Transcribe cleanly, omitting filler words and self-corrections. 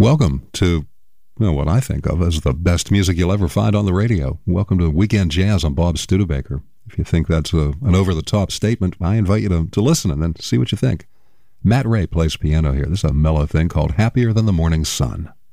Welcome to what I think of as the best music you'll ever find on the radio. Welcome to Weekend Jazz on Bob Studebaker. If you think that's an over-the-top statement, I invite you to listen and then see what you think. Matt Ray plays piano here. This is a mellow thing called Happier Than the Morning Sun.